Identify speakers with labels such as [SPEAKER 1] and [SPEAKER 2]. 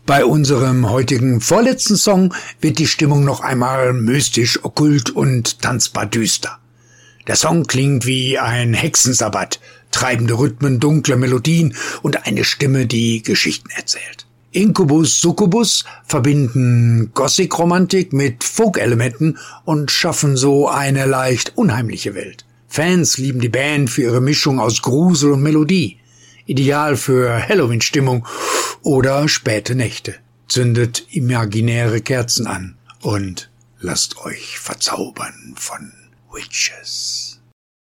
[SPEAKER 1] Bei unserem heutigen vorletzten Song wird die Stimmung noch einmal mystisch, okkult und tanzbar düster. Der Song klingt wie ein Hexensabbat, treibende Rhythmen, dunkle Melodien und eine Stimme, die Geschichten erzählt. Incubus, Succubus verbinden Gothic-Romantik mit Folk-Elementen und schaffen so eine leicht unheimliche Welt. Fans lieben die Band für ihre Mischung aus Grusel und Melodie. Ideal für Halloween-Stimmung oder späte Nächte. Zündet imaginäre Kerzen an und lasst euch verzaubern von Witches.